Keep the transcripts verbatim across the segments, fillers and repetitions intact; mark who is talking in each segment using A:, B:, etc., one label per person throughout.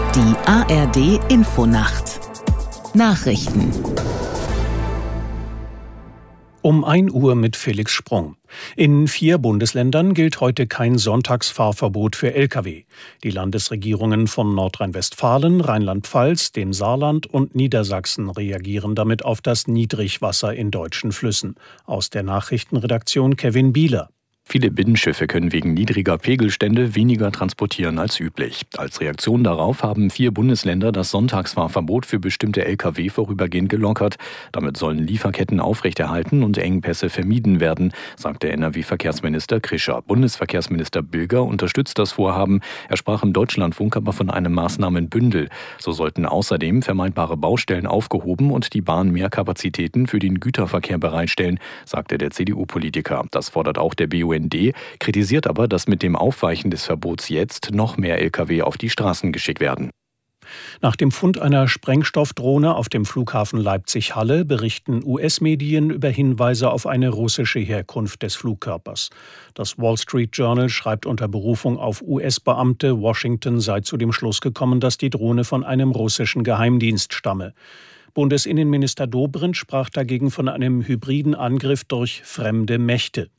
A: Die A R D Infonacht Nachrichten
B: Um ein Uhr mit Felix Sprung. In vier Bundesländern gilt heute kein Sonntagsfahrverbot für L K W. Die Landesregierungen von Nordrhein-Westfalen, Rheinland-Pfalz, dem Saarland und Niedersachsen reagieren damit auf das Niedrigwasser in deutschen Flüssen. Aus der Nachrichtenredaktion Kevin Bieler.
C: Viele Binnenschiffe können wegen niedriger Pegelstände weniger transportieren als üblich. Als Reaktion darauf haben vier Bundesländer das Sonntagsfahrverbot für bestimmte L K W vorübergehend gelockert. Damit sollen Lieferketten aufrechterhalten und Engpässe vermieden werden, sagte N R W-Verkehrsminister Krischer. Bundesverkehrsminister Bilger unterstützt das Vorhaben. Er sprach im Deutschlandfunk aber von einem Maßnahmenbündel. So sollten außerdem vermeidbare Baustellen aufgehoben und die Bahn mehr Kapazitäten für den Güterverkehr bereitstellen, sagte der C D U-Politiker. Das fordert auch der B U N D, kritisiert aber, dass mit dem Aufweichen des Verbots jetzt noch mehr L K W auf die Straßen geschickt werden.
B: Nach dem Fund einer Sprengstoffdrohne auf dem Flughafen Leipzig-Halle berichten U S-Medien über Hinweise auf eine russische Herkunft des Flugkörpers. Das Wall Street Journal schreibt unter Berufung auf U S-Beamte, Washington sei zu dem Schluss gekommen, dass die Drohne von einem russischen Geheimdienst stamme. Bundesinnenminister Dobrindt sprach dagegen von einem hybriden Angriff durch fremde Mächte.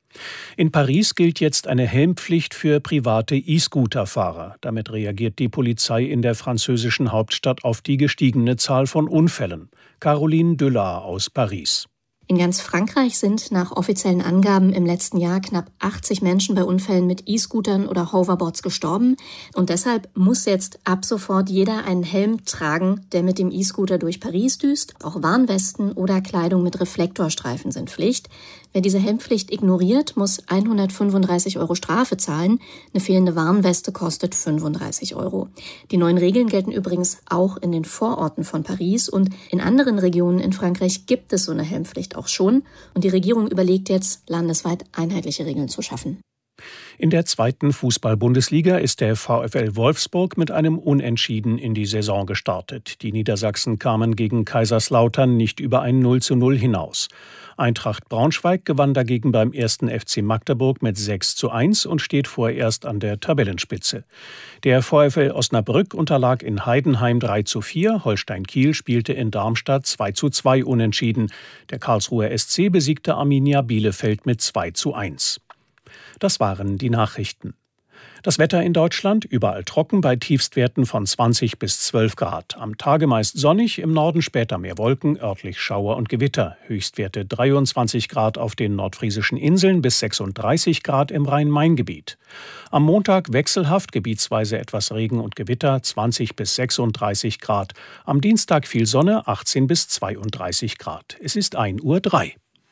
B: In Paris gilt jetzt eine Helmpflicht für private E-Scooter-Fahrer. Damit reagiert die Polizei in der französischen Hauptstadt auf die gestiegene Zahl von Unfällen. Caroline Döllar aus Paris.
D: In ganz Frankreich sind nach offiziellen Angaben im letzten Jahr knapp achtzig Menschen bei Unfällen mit E-Scootern oder Hoverboards gestorben. Und deshalb muss jetzt ab sofort jeder einen Helm tragen, der mit dem E-Scooter durch Paris düst. Auch Warnwesten oder Kleidung mit Reflektorstreifen sind Pflicht. Wer diese Helmpflicht ignoriert, muss hundertfünfunddreißig Euro Strafe zahlen. Eine fehlende Warnweste kostet fünfunddreißig Euro. Die neuen Regeln gelten übrigens auch in den Vororten von Paris. Und in anderen Regionen in Frankreich gibt es so eine Helmpflicht auch schon. Und die Regierung überlegt jetzt, landesweit einheitliche Regeln zu schaffen.
B: In der zweiten Fußball-Bundesliga ist der VfL Wolfsburg mit einem Unentschieden in die Saison gestartet. Die Niedersachsen kamen gegen Kaiserslautern nicht über ein null zu null hinaus. Eintracht Braunschweig gewann dagegen beim ersten F C Magdeburg mit sechs zu eins und steht vorerst an der Tabellenspitze. Der VfL Osnabrück unterlag in Heidenheim drei zu vier, Holstein Kiel spielte in Darmstadt zwei zu zwei unentschieden. Der Karlsruher S C besiegte Arminia Bielefeld mit zwei zu eins. Das waren die Nachrichten. Das Wetter in Deutschland überall trocken bei Tiefstwerten von zwanzig bis zwölf Grad. Am Tage meist sonnig, im Norden später mehr Wolken, örtlich Schauer und Gewitter. Höchstwerte dreiundzwanzig Grad auf den nordfriesischen Inseln bis sechsunddreißig Grad im Rhein-Main-Gebiet. Am Montag wechselhaft, gebietsweise etwas Regen und Gewitter, zwanzig bis sechsunddreißig Grad. Am Dienstag viel Sonne, achtzehn bis zweiunddreißig Grad. Es ist ein Uhr drei.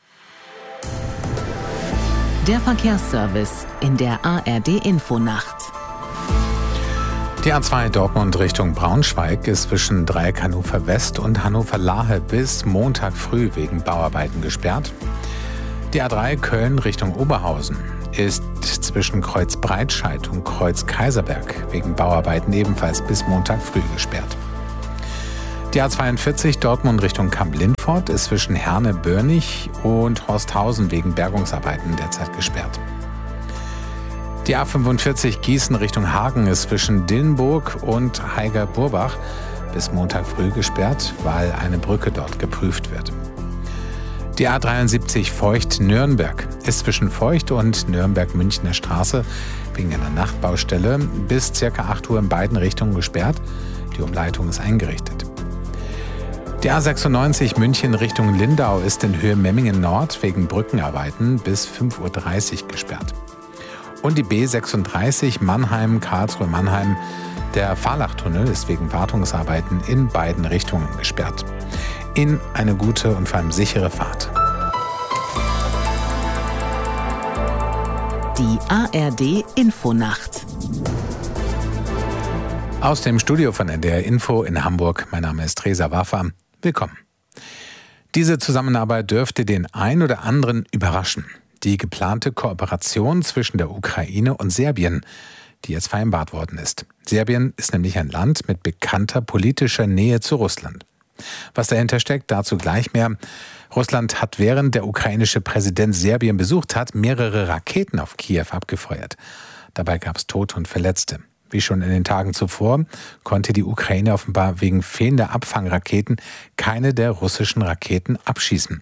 A: Der Verkehrsservice in der A R D Infonacht.
E: Die A zwei Dortmund Richtung Braunschweig ist zwischen Dreieck Hannover West und Hannover Lahe bis Montag früh wegen Bauarbeiten gesperrt. Die A drei Köln Richtung Oberhausen ist zwischen Kreuz Breitscheid und Kreuz Kaiserberg wegen Bauarbeiten ebenfalls bis Montag früh gesperrt. Die A zweiundvierzig Dortmund Richtung Kamp-Lindfort ist zwischen Herne-Börnich und Horsthausen wegen Bergungsarbeiten derzeit gesperrt. Die A fünfundvierzig Gießen Richtung Hagen ist zwischen Dillenburg und Haiger-Burbach bis Montag früh gesperrt, weil eine Brücke dort geprüft wird. Die A dreiundsiebzig Feucht-Nürnberg ist zwischen Feucht und Nürnberg-Münchner Straße wegen einer Nachtbaustelle bis ca. acht Uhr in beiden Richtungen gesperrt. Die Umleitung ist eingerichtet. Die A sechsundneunzig München Richtung Lindau ist in Höhe Memmingen Nord wegen Brückenarbeiten bis fünf Uhr dreißig gesperrt. Und die B sechsunddreißig Mannheim-Karlsruhe-Mannheim, der Fahrlachtunnel ist wegen Wartungsarbeiten in beiden Richtungen gesperrt. In eine gute und vor allem sichere Fahrt.
A: Die A R D Infonacht.
E: Aus dem Studio von N D R Info in Hamburg. Mein Name ist Reza Waffa. Willkommen. Diese Zusammenarbeit dürfte den ein oder anderen überraschen. Die geplante Kooperation zwischen der Ukraine und Serbien, die jetzt vereinbart worden ist. Serbien ist nämlich ein Land mit bekannter politischer Nähe zu Russland. Was dahinter steckt, dazu gleich mehr. Russland hat, während der ukrainische Präsident Serbien besucht hat, mehrere Raketen auf Kiew abgefeuert. Dabei gab es Tote und Verletzte. Wie schon in den Tagen zuvor konnte die Ukraine offenbar wegen fehlender Abfangraketen keine der russischen Raketen abschießen.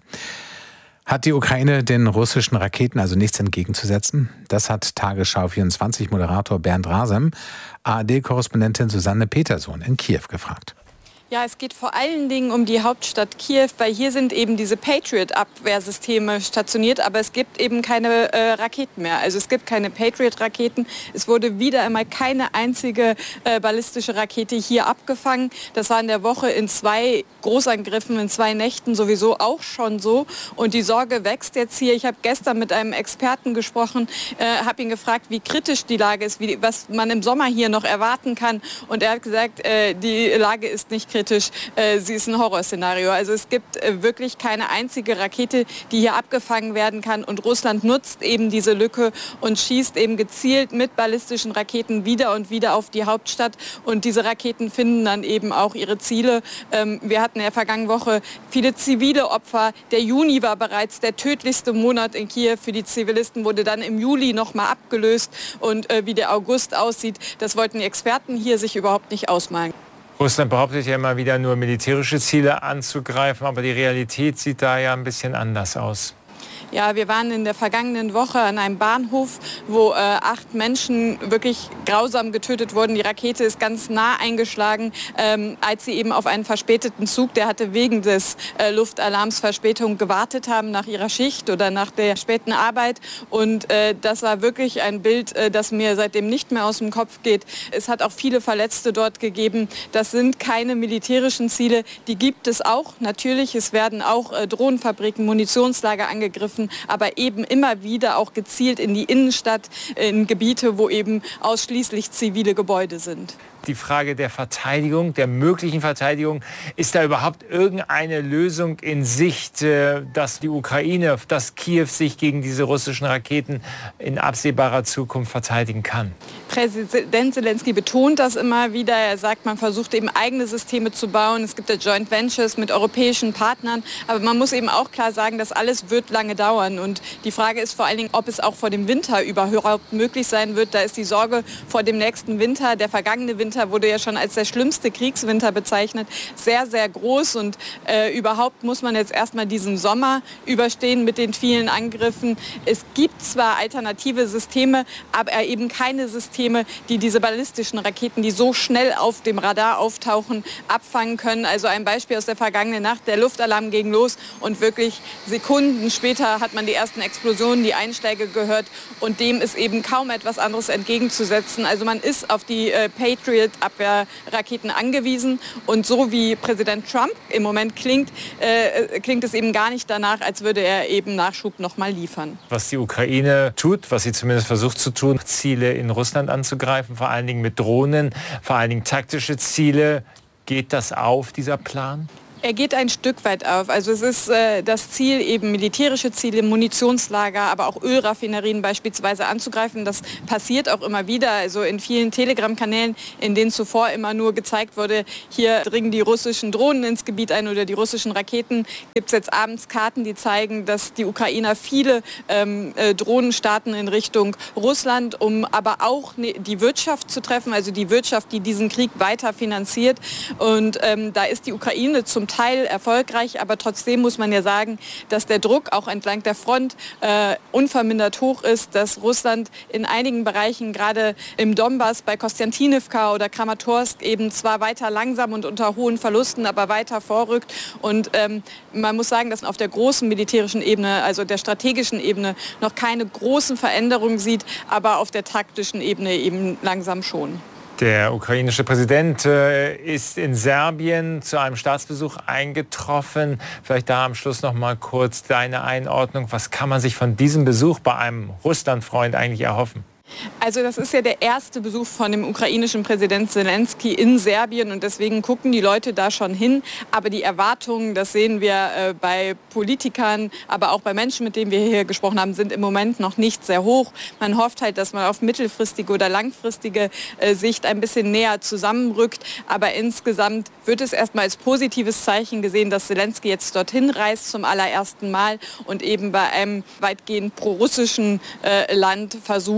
E: Hat die Ukraine den russischen Raketen also nichts entgegenzusetzen? Das hat Tagesschau vierundzwanzig-Moderator Bernd Rasem A R D-Korrespondentin Susanne Petersohn in Kiew gefragt.
F: Ja, es geht vor allen Dingen um die Hauptstadt Kiew, weil hier sind eben diese Patriot-Abwehrsysteme stationiert, aber es gibt eben keine äh, Raketen mehr. Also es gibt keine Patriot-Raketen. Es wurde wieder einmal keine einzige äh, ballistische Rakete hier abgefangen. Das war in der Woche in zwei Großangriffen, in zwei Nächten sowieso auch schon so. Und die Sorge wächst jetzt hier. Ich habe gestern mit einem Experten gesprochen, äh, habe ihn gefragt, wie kritisch die Lage ist, wie, was man im Sommer hier noch erwarten kann. Und er hat gesagt, äh, die Lage ist nicht kritisch. Sie ist ein Horrorszenario. Also es gibt wirklich keine einzige Rakete, die hier abgefangen werden kann. Und Russland nutzt eben diese Lücke und schießt eben gezielt mit ballistischen Raketen wieder und wieder auf die Hauptstadt. Und diese Raketen finden dann eben auch ihre Ziele. Wir hatten in der vergangenen Woche viele zivile Opfer. Der Juni war bereits der tödlichste Monat in Kiew für die Zivilisten, wurde dann im Juli noch mal abgelöst. Und wie der August aussieht, das wollten die Experten hier sich überhaupt nicht ausmalen.
G: Russland behauptet ja immer wieder nur militärische Ziele anzugreifen, aber die Realität sieht da ja ein bisschen anders aus.
F: Ja, wir waren in der vergangenen Woche an einem Bahnhof, wo äh, acht Menschen wirklich grausam getötet wurden. Die Rakete ist ganz nah eingeschlagen, ähm, als sie eben auf einen verspäteten Zug, der hatte wegen des äh, Luftalarms Verspätung gewartet haben nach ihrer Schicht oder nach der späten Arbeit. Und äh, das war wirklich ein Bild, äh, das mir seitdem nicht mehr aus dem Kopf geht. Es hat auch viele Verletzte dort gegeben. Das sind keine militärischen Ziele. Die gibt es auch. Natürlich, es werden auch äh, Drohnenfabriken, Munitionslager angegriffen, aber eben immer wieder auch gezielt in die Innenstadt, in Gebiete, wo eben ausschließlich zivile Gebäude sind.
G: Die Frage der Verteidigung, der möglichen Verteidigung, ist da überhaupt irgendeine Lösung in Sicht, dass die Ukraine, dass Kiew sich gegen diese russischen Raketen in absehbarer Zukunft verteidigen kann?
F: Präsident Zelensky betont das immer wieder. Er sagt, man versucht eben eigene Systeme zu bauen. Es gibt ja Joint Ventures mit europäischen Partnern. Aber man muss eben auch klar sagen, das alles wird lange dauern. Und die Frage ist vor allen Dingen, ob es auch vor dem Winter überhaupt möglich sein wird. Da ist die Sorge vor dem nächsten Winter. Der vergangene Winter wurde ja schon als der schlimmste Kriegswinter bezeichnet. Sehr, sehr groß. Und äh, überhaupt muss man jetzt erstmal diesen Sommer überstehen mit den vielen Angriffen. Es gibt zwar alternative Systeme, aber eben keine Systeme, die diese ballistischen Raketen, die so schnell auf dem Radar auftauchen, abfangen können. Also ein Beispiel aus der vergangenen Nacht. Der Luftalarm ging los und wirklich Sekunden später hat man die ersten Explosionen, die Einschläge gehört. Und dem ist eben kaum etwas anderes entgegenzusetzen. Also man ist auf die äh, Patriot-Abwehrraketen angewiesen. Und so wie Präsident Trump im Moment klingt, äh, klingt es eben gar nicht danach, als würde er eben Nachschub noch mal liefern.
G: Was die Ukraine tut, was sie zumindest versucht zu tun, Ziele in Russland anzugreifen, vor allen Dingen mit Drohnen, vor allen Dingen taktische Ziele. Geht das auf, dieser Plan?
F: Er geht ein Stück weit auf. Also es ist äh, das Ziel, eben militärische Ziele, Munitionslager, aber auch Ölraffinerien beispielsweise anzugreifen. Das passiert auch immer wieder. Also in vielen Telegram-Kanälen, in denen zuvor immer nur gezeigt wurde, hier dringen die russischen Drohnen ins Gebiet ein oder die russischen Raketen, gibt es jetzt abends Karten, die zeigen, dass die Ukrainer viele ähm, äh, Drohnen starten in Richtung Russland, um aber auch ne, die Wirtschaft zu treffen, also die Wirtschaft, die diesen Krieg weiter finanziert. Und ähm, da ist die Ukraine zum Teil erfolgreich, aber trotzdem muss man ja sagen, dass der Druck auch entlang der Front äh, unvermindert hoch ist, dass Russland in einigen Bereichen, gerade im Donbass bei Kostiantynivka oder Kramatorsk, eben zwar weiter langsam und unter hohen Verlusten, aber weiter vorrückt. Und ähm, man muss sagen, dass man auf der großen militärischen Ebene, also der strategischen Ebene, noch keine großen Veränderungen sieht, aber auf der taktischen Ebene eben langsam schon.
G: Der ukrainische Präsident äh, ist in Serbien zu einem Staatsbesuch eingetroffen. Vielleicht da am Schluss noch mal kurz deine Einordnung. Was kann man sich von diesem Besuch bei einem Russlandfreund eigentlich erhoffen?
F: Also das ist ja der erste Besuch von dem ukrainischen Präsident Zelensky in Serbien und deswegen gucken die Leute da schon hin. Aber die Erwartungen, das sehen wir äh, bei Politikern, aber auch bei Menschen, mit denen wir hier gesprochen haben, sind im Moment noch nicht sehr hoch. Man hofft halt, dass man auf mittelfristige oder langfristige äh, Sicht ein bisschen näher zusammenrückt. Aber insgesamt wird es erstmal als positives Zeichen gesehen, dass Zelensky jetzt dorthin reist zum allerersten Mal und eben bei einem weitgehend pro-russischen äh, Land versucht,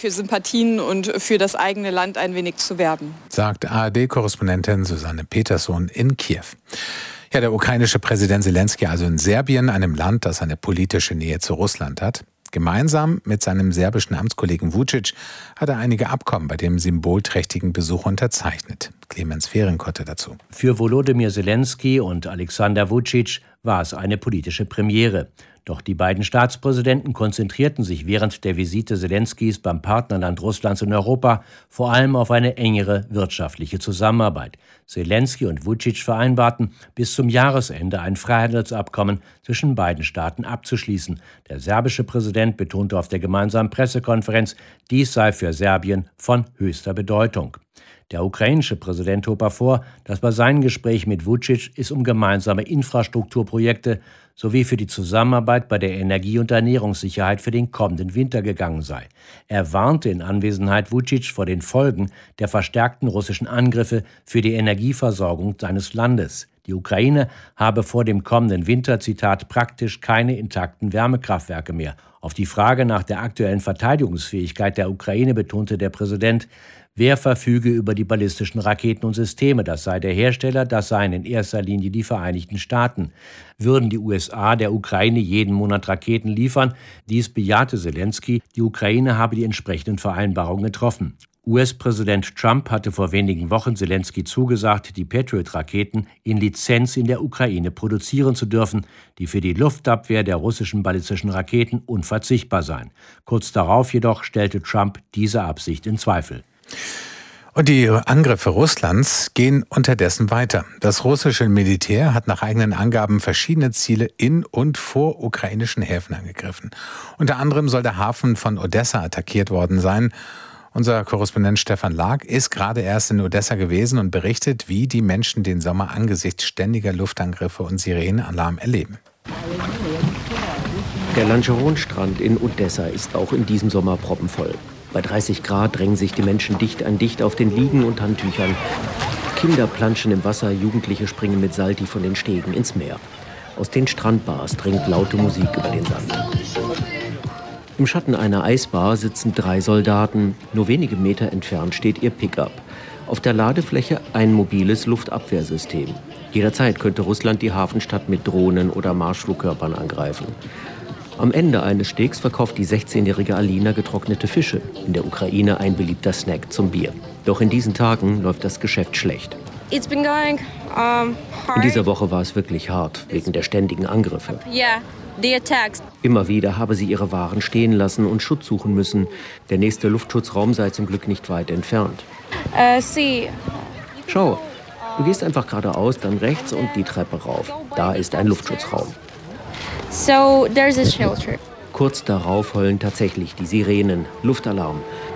F: für Sympathien und für das eigene Land ein wenig zu werben.
E: Sagt A R D-Korrespondentin Susanne Peterson in Kiew. Ja, der ukrainische Präsident Selenskyj also in Serbien, einem Land, das eine politische Nähe zu Russland hat. Gemeinsam mit seinem serbischen Amtskollegen Vučić hat er einige Abkommen bei dem symbolträchtigen Besuch unterzeichnet. Clemens Fehrenkotte dazu.
H: Für Volodymyr Selenskyj und Alexander Vučić war es eine politische Premiere. Doch die beiden Staatspräsidenten konzentrierten sich während der Visite Selenskys beim Partnerland Russlands in Europa vor allem auf eine engere wirtschaftliche Zusammenarbeit. Selenskyj und Vučić vereinbarten, bis zum Jahresende ein Freihandelsabkommen zwischen beiden Staaten abzuschließen. Der serbische Präsident betonte auf der gemeinsamen Pressekonferenz, dies sei für Serbien von höchster Bedeutung. Der ukrainische Präsident hob hervor, dass bei seinen Gesprächen mit Vučić es um gemeinsame Infrastrukturprojekte sowie für die Zusammenarbeit bei der Energie- und Ernährungssicherheit für den kommenden Winter gegangen sei. Er warnte in Anwesenheit Vučić vor den Folgen der verstärkten russischen Angriffe für die Energieversorgung seines Landes. Die Ukraine habe vor dem kommenden Winter, Zitat, praktisch keine intakten Wärmekraftwerke mehr. Auf die Frage nach der aktuellen Verteidigungsfähigkeit der Ukraine betonte der Präsident, wer verfüge über die ballistischen Raketen und Systeme? Das sei der Hersteller, das seien in erster Linie die Vereinigten Staaten. Würden die U S A der Ukraine jeden Monat Raketen liefern? Dies bejahte Selenskyj. Die Ukraine habe die entsprechenden Vereinbarungen getroffen. U S-Präsident Trump hatte vor wenigen Wochen Selenskyj zugesagt, die Patriot-Raketen in Lizenz in der Ukraine produzieren zu dürfen, die für die Luftabwehr der russischen ballistischen Raketen unverzichtbar seien. Kurz darauf jedoch stellte Trump diese Absicht in Zweifel.
E: Und die Angriffe Russlands gehen unterdessen weiter. Das russische Militär hat nach eigenen Angaben verschiedene Ziele in und vor ukrainischen Häfen angegriffen. Unter anderem soll der Hafen von Odessa attackiert worden sein. Unser Korrespondent Stefan Lag ist gerade erst in Odessa gewesen und berichtet, wie die Menschen den Sommer angesichts ständiger Luftangriffe und Sirenenalarm erleben.
I: Der Langeron-Strand in Odessa ist auch in diesem Sommer proppenvoll. Bei dreißig Grad drängen sich die Menschen dicht an dicht auf den Liegen und Handtüchern. Kinder planschen im Wasser, Jugendliche springen mit Salti von den Stegen ins Meer. Aus den Strandbars dringt laute Musik über den Sand. Im Schatten einer Eisbar sitzen drei Soldaten. Nur wenige Meter entfernt steht ihr Pickup. Auf der Ladefläche ein mobiles Luftabwehrsystem. Jederzeit könnte Russland die Hafenstadt mit Drohnen oder Marschflugkörpern angreifen. Am Ende eines Stegs verkauft die sechzehnjährige Alina getrocknete Fische. In der Ukraine ein beliebter Snack zum Bier. Doch in diesen Tagen läuft das Geschäft schlecht.
J: It's been going, um, hard.
I: In dieser Woche war es wirklich hart, wegen der ständigen Angriffe.
J: Yeah, the attacks.
I: Immer wieder habe sie ihre Waren stehen lassen und Schutz suchen müssen. Der nächste Luftschutzraum sei zum Glück nicht weit entfernt.
J: Uh, see.
I: Schau, du gehst einfach geradeaus, dann rechts und die Treppe rauf. Da ist ein Luftschutzraum.
J: So there's a shelter.
I: Kurz darauf heulen tatsächlich die Sirenen. Luftalarm.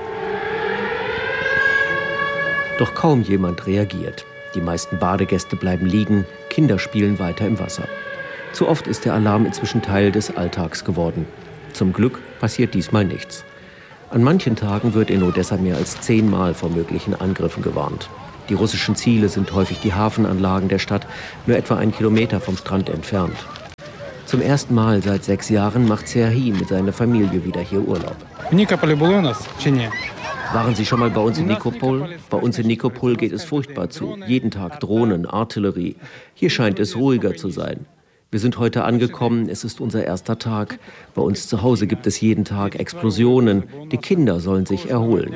I: Doch kaum jemand reagiert. Die meisten Badegäste bleiben liegen, Kinder spielen weiter im Wasser. Zu oft ist der Alarm inzwischen Teil des Alltags geworden. Zum Glück passiert diesmal nichts. An manchen Tagen wird in Odessa mehr als zehnmal vor möglichen Angriffen gewarnt. Die russischen Ziele sind häufig die Hafenanlagen der Stadt, nur etwa einen Kilometer vom Strand entfernt. Zum ersten Mal seit sechs Jahren macht Serhii mit seiner Familie wieder hier Urlaub. Waren Sie schon mal bei uns in Nikopol? Bei uns in Nikopol geht es furchtbar zu. Jeden Tag Drohnen, Artillerie. Hier scheint es ruhiger zu sein. Wir sind heute angekommen, es ist unser erster Tag. Bei uns zu Hause gibt es jeden Tag Explosionen. Die Kinder sollen sich erholen.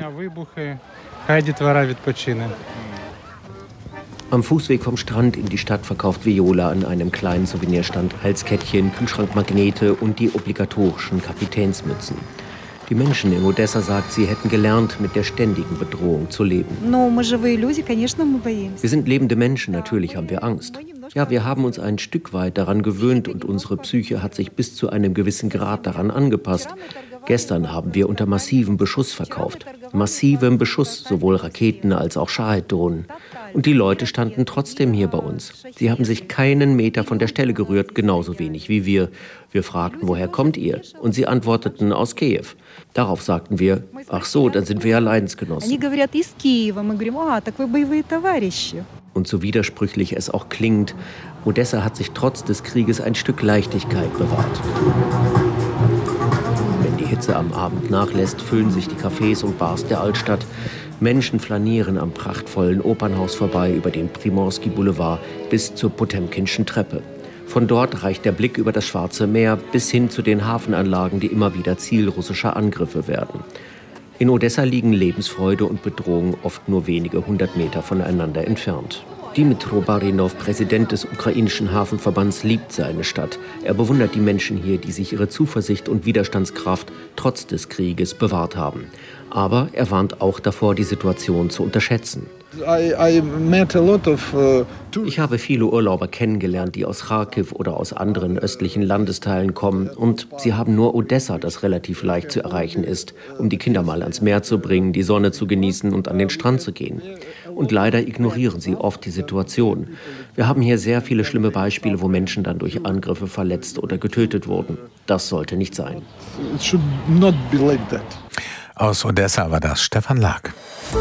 I: Am Fußweg vom Strand in die Stadt verkauft Viola an einem kleinen Souvenirstand Halskettchen, Kühlschrankmagnete und die obligatorischen Kapitänsmützen. Die Menschen in Odessa sagt, sie hätten gelernt, mit der ständigen Bedrohung zu leben. Wir sind lebende Menschen, natürlich haben wir Angst. Ja, wir haben uns ein Stück weit daran gewöhnt und unsere Psyche hat sich bis zu einem gewissen Grad daran angepasst. Gestern haben wir unter massivem Beschuss verkauft. Massivem Beschuss, sowohl Raketen als auch Schahid-Drohnen. Und die Leute standen trotzdem hier bei uns. Sie haben sich keinen Meter von der Stelle gerührt, genauso wenig wie wir. Wir fragten, woher kommt ihr? Und sie antworteten, aus Kiew. Darauf sagten wir, ach so, dann sind wir ja Leidensgenossen. Und so widersprüchlich es auch klingt, Odessa hat sich trotz des Krieges ein Stück Leichtigkeit bewahrt. Wenn die Hitze am Abend nachlässt, füllen sich die Cafés und Bars der Altstadt. Menschen flanieren am prachtvollen Opernhaus vorbei über den Primorski Boulevard bis zur Potemkinschen Treppe. Von dort reicht der Blick über das Schwarze Meer bis hin zu den Hafenanlagen, die immer wieder Ziel russischer Angriffe werden. In Odessa liegen Lebensfreude und Bedrohung oft nur wenige hundert Meter voneinander entfernt. Dmytro Barinov, Präsident des ukrainischen Hafenverbands, liebt seine Stadt. Er bewundert die Menschen hier, die sich ihre Zuversicht und Widerstandskraft trotz des Krieges bewahrt haben. Aber er warnt auch davor, die Situation zu unterschätzen. Ich habe viele Urlauber kennengelernt, die aus Kharkiv oder aus anderen östlichen Landesteilen kommen. Und sie haben nur Odessa, das relativ leicht zu erreichen ist, um die Kinder mal ans Meer zu bringen, die Sonne zu genießen und an den Strand zu gehen. Und leider ignorieren sie oft die Situation. Wir haben hier sehr viele schlimme Beispiele, wo Menschen dann durch Angriffe verletzt oder getötet wurden. Das sollte nicht sein.
K: It should not be like that.
E: Aus Odessa war das Stefan Lag.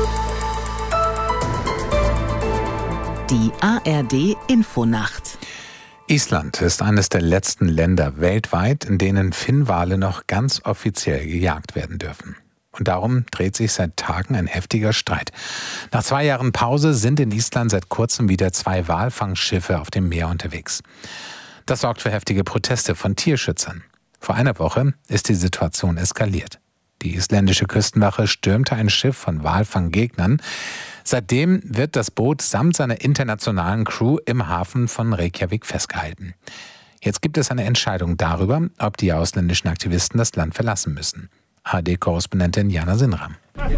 A: Die A R D Infonacht.
E: Island ist eines der letzten Länder weltweit, in denen Finnwale noch ganz offiziell gejagt werden dürfen. Und darum dreht sich seit Tagen ein heftiger Streit. Nach zwei Jahren Pause sind in Island seit kurzem wieder zwei Walfangschiffe auf dem Meer unterwegs. Das sorgt für heftige Proteste von Tierschützern. Vor einer Woche ist die Situation eskaliert. Die isländische Küstenwache stürmte ein Schiff von Walfanggegnern. Seitdem wird das Boot samt seiner internationalen Crew im Hafen von Reykjavik festgehalten. Jetzt gibt es eine Entscheidung darüber, ob die ausländischen Aktivisten das Land verlassen müssen. A R D-Korrespondentin Jana Sinram.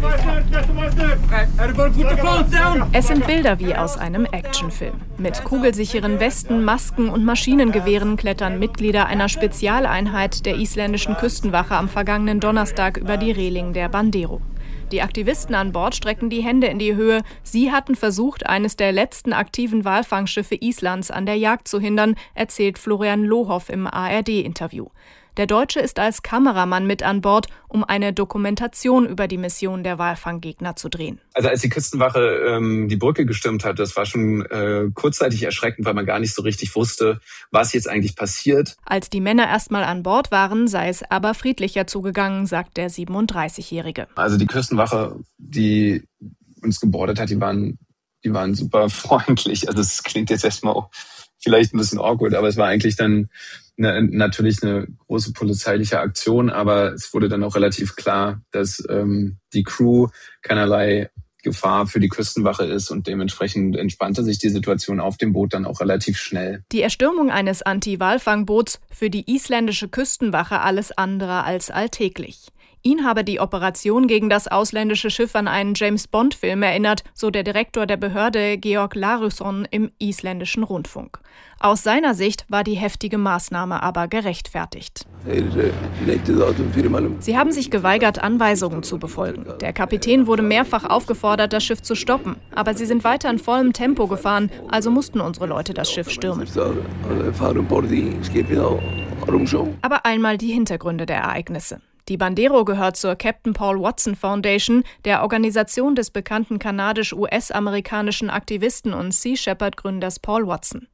L: Es sind Bilder wie aus einem Actionfilm. Mit kugelsicheren Westen, Masken und Maschinengewehren klettern Mitglieder einer Spezialeinheit der isländischen Küstenwache am vergangenen Donnerstag über die Reling der Bandero. Die Aktivisten an Bord strecken die Hände in die Höhe. Sie hatten versucht, eines der letzten aktiven Walfangschiffe Islands an der Jagd zu hindern, erzählt Florian Lohoff im A R D-Interview. Der Deutsche ist als Kameramann mit an Bord, um eine Dokumentation über die Mission der Walfanggegner zu drehen.
M: Also als die Küstenwache ähm, die Brücke gestürmt hat, das war schon äh, kurzzeitig erschreckend, weil man gar nicht so richtig wusste, was jetzt eigentlich passiert.
L: Als die Männer erstmal an Bord waren, sei es aber friedlicher zugegangen, sagt der siebenunddreißigjährige.
M: Also die Küstenwache, die uns gebordet hat, die waren, die waren super freundlich. Also es klingt jetzt erstmal auch vielleicht ein bisschen awkward, aber es war eigentlich dann eine, natürlich eine große polizeiliche Aktion, aber es wurde dann auch relativ klar, dass ähm, die Crew keinerlei Gefahr für die Küstenwache ist und dementsprechend entspannte sich die Situation auf dem Boot dann auch relativ schnell.
L: Die Erstürmung eines Anti-Walfangboots für die isländische Küstenwache alles andere als alltäglich. Ihn habe die Operation gegen das ausländische Schiff an einen James-Bond-Film erinnert, so der Direktor der Behörde Georg Larusson im isländischen Rundfunk. Aus seiner Sicht war die heftige Maßnahme aber gerechtfertigt. Sie haben sich geweigert, Anweisungen zu befolgen. Der Kapitän wurde mehrfach aufgefordert, das Schiff zu stoppen. Aber sie sind weiter in vollem Tempo gefahren, also mussten unsere Leute das Schiff stürmen. Aber einmal die Hintergründe der Ereignisse. Die Bandero gehört zur Captain Paul Watson Foundation, der Organisation des bekannten kanadisch-U S-amerikanischen Aktivisten und Sea Shepherd-Gründers Paul Watson.